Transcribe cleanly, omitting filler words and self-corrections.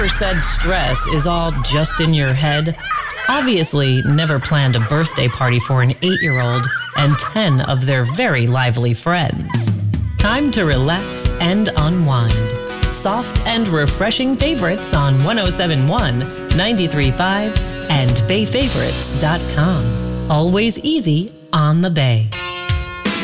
Said stress is all just in your head. Obviously, never planned a birthday party for an 8-year-old and 10 of their very lively friends. Time to relax and unwind. Soft and refreshing favorites on 107.1, 93.5, and BayFavorites.com. Always easy on the Bay.